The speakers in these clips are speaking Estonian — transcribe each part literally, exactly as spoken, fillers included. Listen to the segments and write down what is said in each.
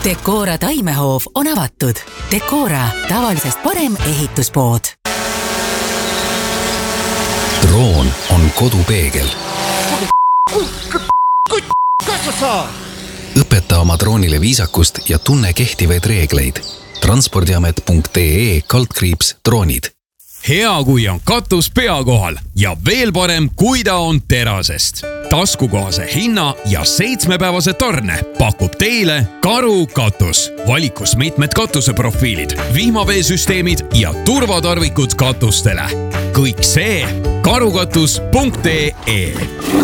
Decora taimehoov on avatud. Decora, tavalisest parem ehituspood. Droon on kodupeegel. Õpeta oma droonile viisakust ja tunne kehtivaid reegleid. transpordiamet punkt ee kaldkriips droonid. Hea, kui on katus pea kohal ja veel parem, kui ta on terasest. Taskukohase hinna ja seitsmepäevase tarne pakub teile Karu katus. Valikus mitmed katuseprofiilid, vihmaveesüsteemid ja turvatarvikud katustele. Kõik see karukatus punkt ee.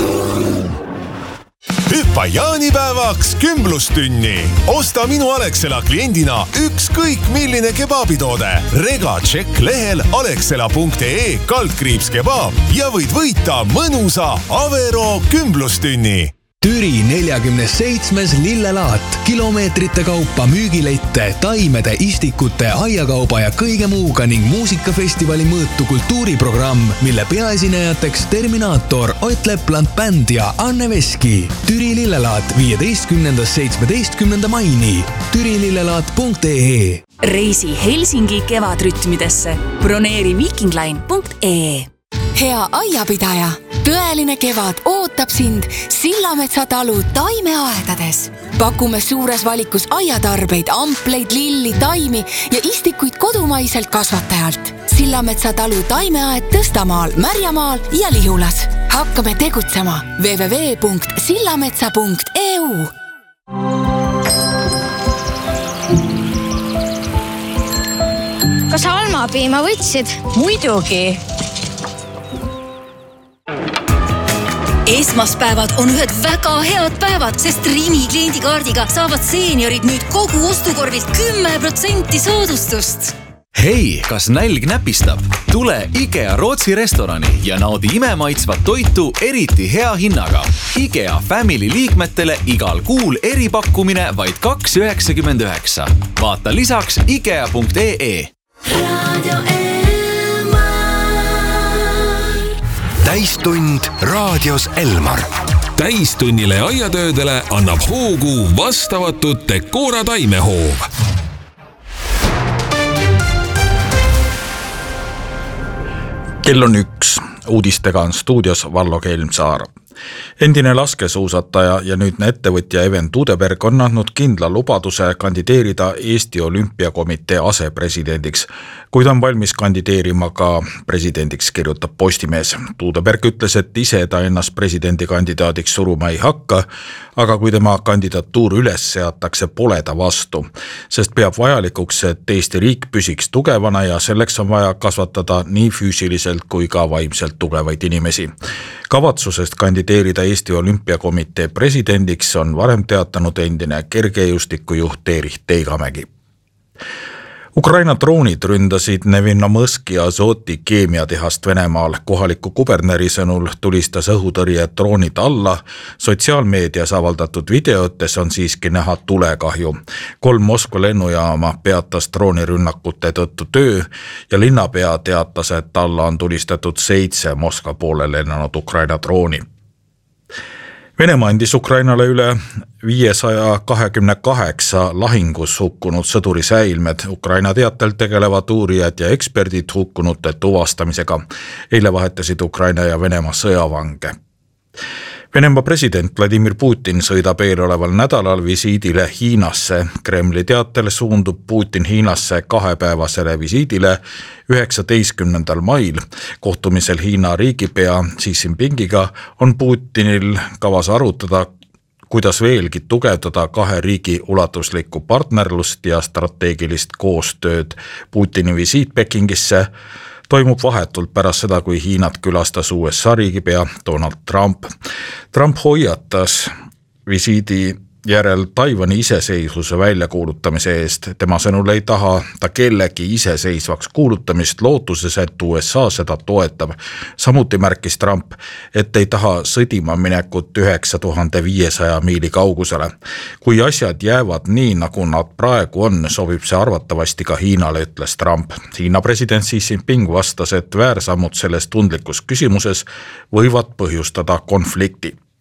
Hüppa jaanipäevaks kümblustünni. Osta minu Alexela kliendina ükskõik milline kebaabitoode. Rega tšekk lehel alexela punkt ee kaldkriips kebaab ja võid võita mõnusa Avero kümblustünni. Türi neljakümne seitsmes lillelaat. Kilomeetrite kaupa müügilette, taimede, istikute, aiakauba ja kõige muuga ning muusikafestivali mõõtu kultuuriprogramm, mille peaesinejateks Terminaator, Ott Lepland Band ja Anne Veski. Türi lillelaat viieteistkümnendast seitsmeteistkümnenda maini. türi lillelaat punkt ee. Reisi Helsingi kevadrütmidesse. Broneeri viikingline punkt ee. Hea aiapidaja, tõeline kevad ootab sind Sillametsa talu taimeaedades. Pakume suures valikus aiatarbeid, ampleid, lilli, taimi ja istikuid kodumaiselt kasvatajalt. Sillametsa talu taimeaed Tõstamaal, Märjamaal ja Lihulas. Hakkame tegutsema w w w punkt sillametsa punkt e u. Kas almapiima võtsid? Muidugi. Esmaspäevad on ühed väga head päevad, sest Rimi kliendikaardiga saavad seeniorid nüüd kogu ostukorvilt kümme protsenti soodustust. Hei, kas nälg näpistab? Tule IKEA Rootsi restorani ja naudi imemaitsvat toitu eriti hea hinnaga. IKEA Family liikmetele igal kuul eripakkumine vaid kaks üheksakümmend üheksa. Vaata lisaks ikea punkt ee. Radio Täistund raadios Elmar. Täistunnile ja aiatöödele annab hoogu vastavatud Decora taimehoov. Kell on üks. Uudistega on stuudios Vallo Kelmsaar. Endine laskesuusataja ja nüüdne ettevõtja Even Tuudeberg on andnud kindla lubaduse kandideerida Eesti Olümpiakomitee asepresidendiks, kuid on valmis kandideerima ka presidendiks, kirjutab Postimees. Tuudeberg ütles, et ise ta ennast presidendikandidaadiks suruma ei hakka, aga kui tema kandidatuur üles seatakse, pole ta vastu, sest peab vajalikuks, et Eesti riik püsiks tugevana ja selleks on vaja kasvatada nii füüsiliselt kui ka vaimselt tugevaid inimesi. Kavatsusest kandideerida Eesti Olümpiakomitee presidendiks on varem teatanud endine kergejõustikujuht Erich Teigamägi. Ukraina droonid ründasid Nevinomõski Azoti keemiatehast Venemaal. Kohaliku kuberneri sõnul tulistas õhutõrje droonid alla. Sotsiaalmeedias avaldatud videotes on siiski näha tulekahju. Kolm Moskva lennujaama peatas droonirünnakute tõttu töö ja linnapea teatas, et alla on tulistatud seitse Moskva poole lennanud Ukraina drooni. Venemaa andis Ukrainale üle viiesaja kahekümne kaheksa lahingus hukkunud sõduri säilmed. Ukraina teatel tegelevad uurijad ja eksperdid hukkunute tuvastamisega. Eile vahetasid Ukraina ja Venemaa sõjavange. Venemaa president Vladimir Putin sõidab eeloleval nädalal visiidile Hiinasse. Kremli teatel suundub Putin Hiinasse kahepäevasele visiidile üheksateistkümnendal mail. Kohtumisel Hiina riigipea Xi Jinpingiga on Putinil kavas arutada, kuidas veelgi tugevdada kahe riigi ulatuslikku partnerlust ja strateegilist koostööd. Putini visiit Pekingisse toimub vahetult pärast seda, kui Hiinat külastas U S A riigipea Donald Trump. Trump hoiatas visiidi järel Taiwani iseseisvuse väljakuulutamise eest. Tema sõnul ei taha ta kellegi iseseisvaks kuulutamist lootuses, et U S A seda toetab. Samuti märkis Trump, et ei taha sõdima minekut üheksa tuhande viiesaja miili kaugusele. Kui asjad jäävad nii, nagu nad praegu on, sobib see arvatavasti ka Hiinale, ütles Trump. Hiina president Xi Jinping vastas, et väärsammud selles tundlikus küsimuses võivad põhjustada konflikti.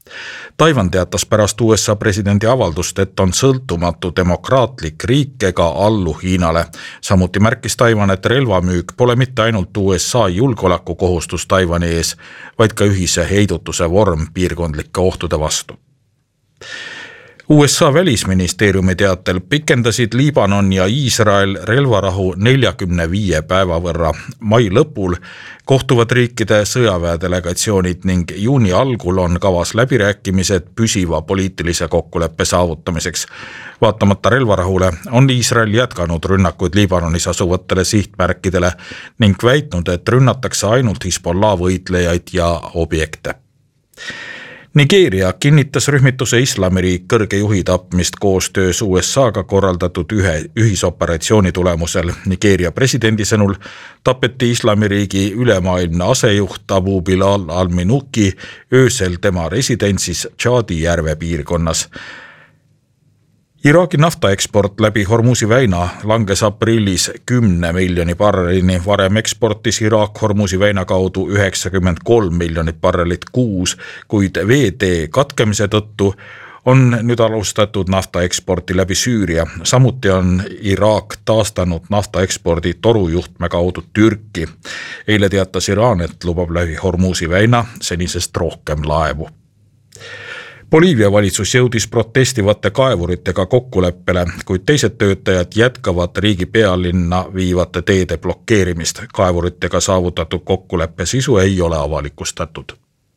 Taiwan teatas pärast U S A presidendi avaldust, et on sõltumatu demokraatlik riik ega allu Hiinale. Samuti märkis Taiwan, et relvamüük pole mitte ainult U S A julgeolekukohustus Taiwani ees, vaid ka ühise heidutuse vorm piirkondlike ohtude vastu. U S A välisministeeriumi teatel pikendasid Liibanon ja Iisrael relvarahu neljakümne viie päeva võrra. Mai lõpul kohtuvad riikide sõjaväedelegatsioonid ning juuni algul on kavas läbirääkimised püsiva poliitilise kokkuleppe saavutamiseks. Vaatamata relvarahule on Iisrael jätkanud rünnakuid Liibanonis asuvatele sihtmärkidele ning väitnud, et rünnatakse ainult Hezbollah võitlejaid ja objekte. Nigeeria kinnitas rühmituse Islamiriik kõrge juhi tapmist koostöös U S A-ga korraldatud ühe ühisoperatsiooni tulemusel. Nigeeria presidendi sõnul tapeti Islamiriigi ülemaailmne asejuht Abu Bilal al-Minuki öösel tema residentsis Tšaadi järve piirkonnas. Iraagi naftaeksport läbi Hormuzi väina langes aprillis kümne miljoni barrelini. Varem eksportis Iraak Hormuzi väina kaudu üheksakümmend kolm miljonit barrelit kuus, kuid veetee katkemise tõttu on nüüd alustatud naftaeksporti läbi Süüria. Samuti on Iraak taastanud naftaekspordi torujuhtme kaudu Türki. Eile teatas Iraan, et lubab läbi Hormuzi väina senisest rohkem laevu. Boliivia valitsus jõudis protestivate kaevuritega kokkuleppele, kuid teised töötajad jätkavad riigi pealinna viivate teede blokeerimist. Kaevuritega saavutatud kokkuleppe sisu ei ole avalikustatud.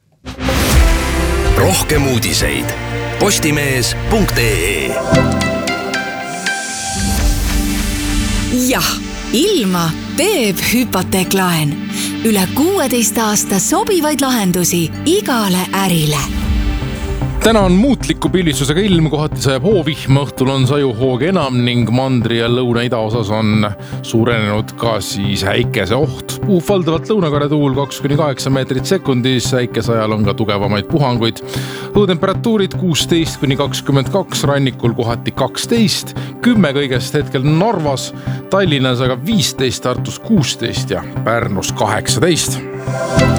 Rohkem uudiseid postimees punkt ee. Jah, ilma teeb hüpoteeklaen. Üle kuueteist aasta sobivaid lahendusi igale ärile. Täna on muutliku pilvistusega ilm, kohati sajab hoovihm, õhtul on sajuhooge enam ning mandri ja lõuna-ida osas on suurenenud ka siis häikese oht. Puhub valdavalt lõunakare tuul kaks kuni kaheksa meetrit sekundis, häikese ajal on ka tugevamaid puhanguid. Õhutemperatuurid kuusteist kuni kakskümmend kaks, rannikul kohati kaksteist, kümme kõigest hetkel Narvas, Tallinnas aga viisteist, Tartus kuusteist ja Pärnus kaheksateist.